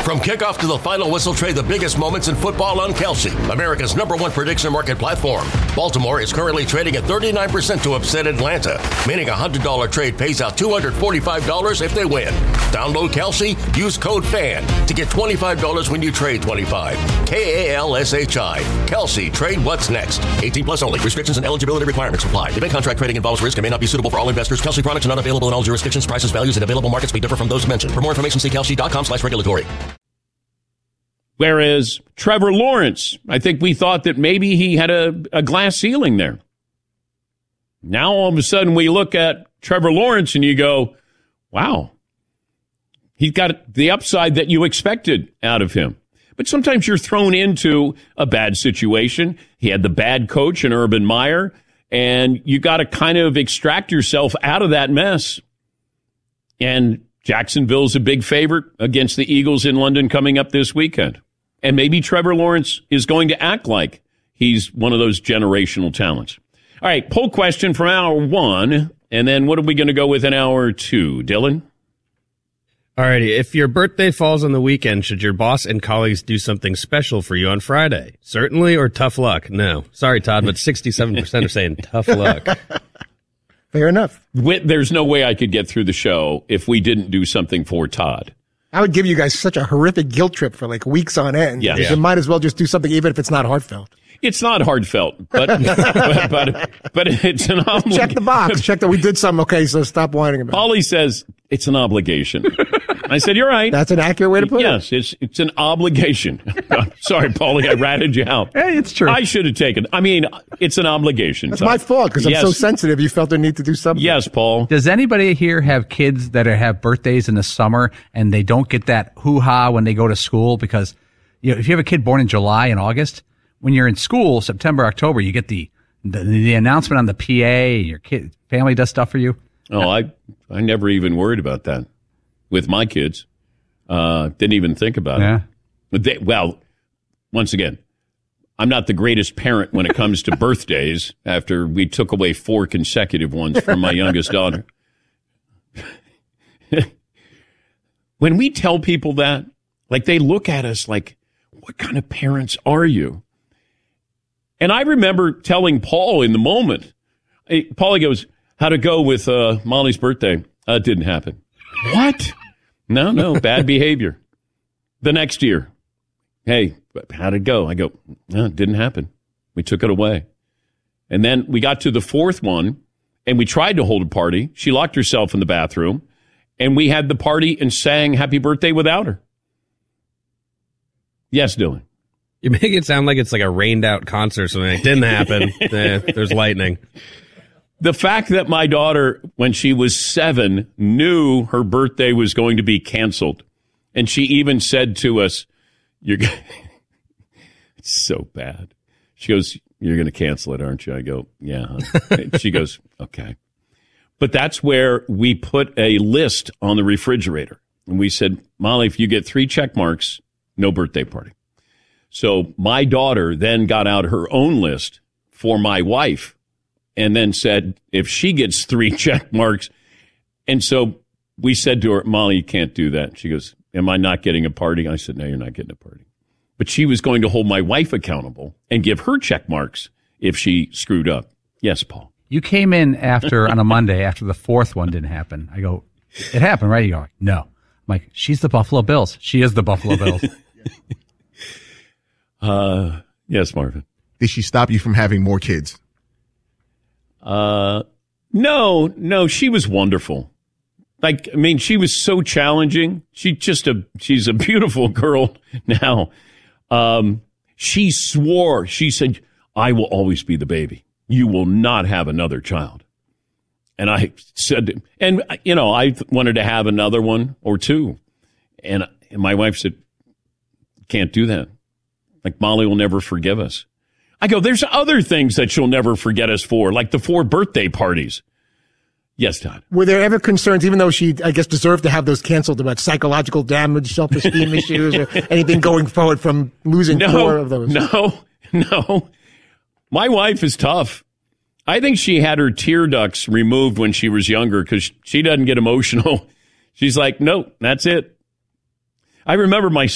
From kickoff to the final whistle, trade the biggest moments in football on Kalshi, America's #1 prediction market platform. Baltimore is currently trading at 39% to upset Atlanta, meaning a $100 trade pays out $245 if they win. Download Kalshi, use code FAN to get $25 when you trade 25. KALSHI. Kalshi, trade what's next. 18 plus only. Restrictions and eligibility requirements apply. Event contract trading involves risk and may not be suitable for all investors. Kalshi products are not available in all jurisdictions. Prices, values, and available markets may differ from those mentioned. For more information, see kalshi.com/regulatory. Whereas Trevor Lawrence, I think we thought that maybe he had a glass ceiling there. Now all of a sudden we look at Trevor Lawrence and you go, wow, he's got the upside that you expected out of him. But sometimes you're thrown into a bad situation. He had the bad coach in Urban Meyer, and you got to kind of extract yourself out of that mess. And Jacksonville's a big favorite against the Eagles in London coming up this weekend. And maybe Trevor Lawrence is going to act like he's one of those generational talents. All right, poll question from hour 1, and then what are we going to go with in hour 2? Dylan? All righty, if your birthday falls on the weekend, should your boss and colleagues do something special for you on Friday? Certainly, or tough luck? No. Sorry, Todd, but 67% are saying tough luck. Fair enough. There's no way I could get through the show if we didn't do something for Todd. I would give you guys such a horrific guilt trip for like weeks on end. Yeah. You might as well just do something even if it's not heartfelt. It's not heartfelt, but but it's an obligation. Check the box. Check that we did something. Okay, so stop whining about it. Paulie says it's an obligation. I said, you're right. That's an accurate way to put it. Yes, it's an obligation. Sorry, Paulie, I ratted you out. Hey, it's true. I should have taken. I mean, it's an obligation. That's my fault because I'm so sensitive. You felt the need to do something. Yes, Paul. Does anybody here have kids that have birthdays in the summer and they don't get that hoo-ha when they go to school? Because if you have a kid born in July and August, when you're in school, September, October, you get the announcement on the PA. Your kid family does stuff for you. Oh, I never even worried about that with my kids. Didn't even think about it. But well, once again, I'm not the greatest parent when it comes to birthdays after we took away 4 consecutive ones from my youngest daughter. When we tell people that, like they look at us like, what kind of parents are you? And I remember telling Paul in the moment, Paulie goes, how'd it go with Molly's birthday? It didn't happen. What? No, bad behavior. The next year, hey, how'd it go? I go, no, it didn't happen. We took it away. And then we got to the 4th one, and we tried to hold a party. She locked herself in the bathroom, and we had the party and sang happy birthday without her. Yes, Dylan. You make it sound like it's like a rained out concert, so it didn't happen. There's lightning. The fact that my daughter, when she was 7, knew her birthday was going to be canceled. And she even said to us, it's so bad. She goes, you're going to cancel it, aren't you? I go, yeah. She goes, okay. But that's where we put a list on the refrigerator. And we said, Molly, if you get 3 check marks, no birthday party. So my daughter then got out her own list for my wife and then said, if she gets 3 check marks. And so we said to her, Molly, you can't do that. She goes, am I not getting a party? I said, no, you're not getting a party. But she was going to hold my wife accountable and give her check marks if she screwed up. Yes, Paul. You came in on a Monday after the 4th one didn't happen. I go, it happened, right? You go, no. I'm like, she's the Buffalo Bills. She is the Buffalo Bills. Yes, Marvin. Did she stop you from having more kids? No, she was wonderful. Like, I mean, she was so challenging. She's a beautiful girl now. She swore, she said, I will always be the baby. You will not have another child. And I said, and I wanted to have another one or 2. And my wife said, can't do that. Like, Molly will never forgive us. I go, there's other things that she'll never forget us for, like the 4 birthday parties. Yes, Todd. Were there ever concerns, even though she, I guess, deserved to have those canceled, about psychological damage, self-esteem issues, or anything going forward from losing 4 of those? No. My wife is tough. I think she had her tear ducts removed when she was younger because she doesn't get emotional. She's like, no, that's it. I remember my